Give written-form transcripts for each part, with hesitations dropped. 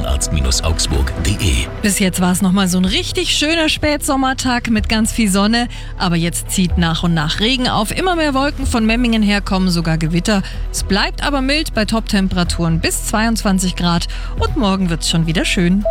zahnarzt-augsburg.de. Bis jetzt war es nochmal so ein richtig schöner Spätsommertag mit ganz viel Sonne. Aber jetzt zieht nach und nach Regen auf. Immer mehr Wolken von Memmingen her kommen sogar Gewitter. Es bleibt aber mild bei Top-Temperaturen bis 22 Grad. Und morgen wird's schon wieder schön.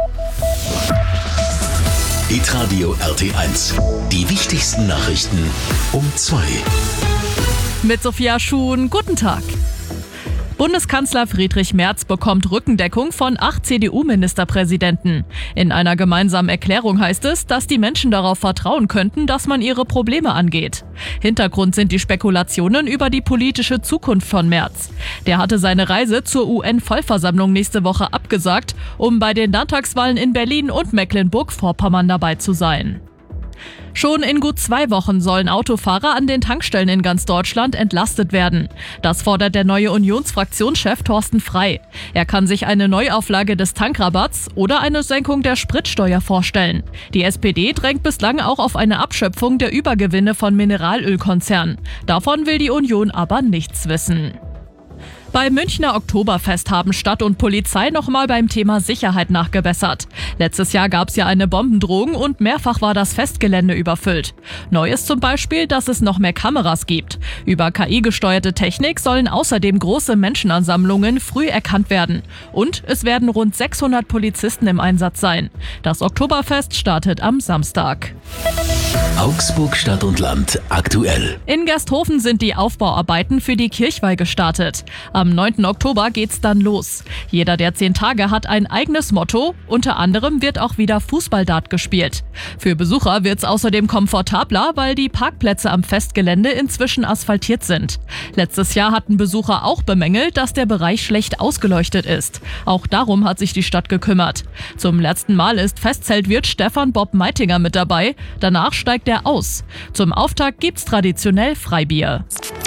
Hitradio RT1. Die wichtigsten Nachrichten um 2. Mit Sophia Schuhn, guten Tag. Bundeskanzler Friedrich Merz bekommt Rückendeckung von 8 CDU-Ministerpräsidenten. In einer gemeinsamen Erklärung heißt es, dass die Menschen darauf vertrauen könnten, dass man ihre Probleme angeht. Hintergrund sind die Spekulationen über die politische Zukunft von Merz. Der hatte seine Reise zur UN-Vollversammlung nächste Woche abgesagt, um bei den Landtagswahlen in Berlin und Mecklenburg-Vorpommern dabei zu sein. Schon in gut 2 Wochen sollen Autofahrer an den Tankstellen in ganz Deutschland entlastet werden. Das fordert der neue Unionsfraktionschef Thorsten Frey. Er kann sich eine Neuauflage des Tankrabatts oder eine Senkung der Spritsteuer vorstellen. Die SPD drängt bislang auch auf eine Abschöpfung der Übergewinne von Mineralölkonzernen. Davon will die Union aber nichts wissen. Beim Münchner Oktoberfest haben Stadt und Polizei nochmal beim Thema Sicherheit nachgebessert. Letztes Jahr gab es ja eine Bombendrohung und mehrfach war das Festgelände überfüllt. Neu ist zum Beispiel, dass es noch mehr Kameras gibt. Über KI-gesteuerte Technik sollen außerdem große Menschenansammlungen früh erkannt werden. Und es werden rund 600 Polizisten im Einsatz sein. Das Oktoberfest startet am Samstag. Augsburg Stadt und Land aktuell. In Gersthofen sind die Aufbauarbeiten für die Kirchweih gestartet. Am 9. Oktober geht's dann los. Jeder der 10 Tage hat ein eigenes Motto. Unter anderem wird auch wieder Fußballdart gespielt. Für Besucher wird's außerdem komfortabler, weil die Parkplätze am Festgelände inzwischen asphaltiert sind. Letztes Jahr hatten Besucher auch bemängelt, dass der Bereich schlecht ausgeleuchtet ist. Auch darum hat sich die Stadt gekümmert. Zum letzten Mal ist Festzeltwirt Stefan Bob Meitinger mit dabei. Danach steigt er aus. Zum Auftakt gibt's traditionell Freibier.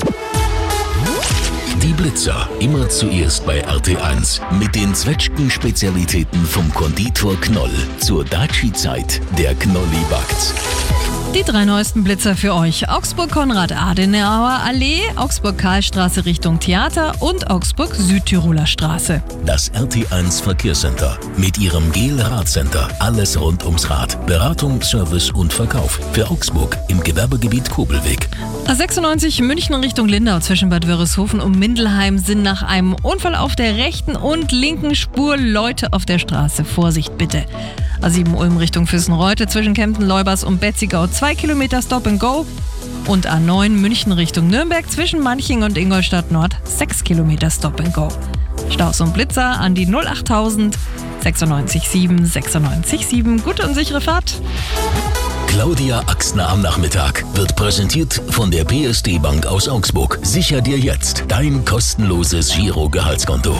Die Blitzer, immer zuerst bei RT1 mit den Zwetschgen-Spezialitäten vom Konditor Knoll. Zur Daci-Zeit, der Knolli backt's. Die 3 neuesten Blitzer für euch: Augsburg-Konrad-Adenauer-Allee, Augsburg-Karlstraße Richtung Theater und Augsburg-Südtiroler Straße. Das RT1 Verkehrscenter mit ihrem GEL-Radcenter. Alles rund ums Rad. Beratung, Service und Verkauf. Für Augsburg im Gewerbegebiet Kobelweg. A96 München Richtung Lindau zwischen Bad Wörishofen und Mindelheim sind nach einem Unfall auf der rechten und linken Spur Leute auf der Straße. Vorsicht bitte. A7 Ulm Richtung Füssenreute zwischen Kempten-Leubers und Betzigau 2 Kilometer Stop and Go. Und A9 München Richtung Nürnberg zwischen Manching und Ingolstadt Nord 6 Kilometer Stop and Go. Staus und Blitzer an die 08000 967 967. Gute und sichere Fahrt. Claudia Axtner am Nachmittag wird präsentiert von der PSD Bank aus Augsburg. Sicher dir jetzt dein kostenloses Giro-Gehaltskonto.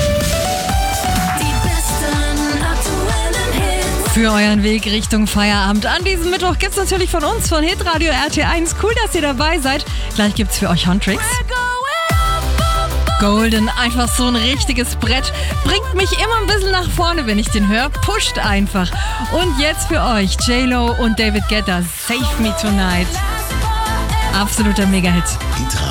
Für euren Weg Richtung Feierabend an diesem Mittwoch gibt's natürlich von uns, von Hitradio RT1. Cool, dass ihr dabei seid. Gleich gibt's für euch Huntrix. Golden, einfach so ein richtiges Brett. Bringt mich immer ein bisschen nach vorne, wenn ich den höre. Pusht einfach. Und jetzt für euch J-Lo und David Guetta, Save Me Tonight. Absoluter Mega-Hit.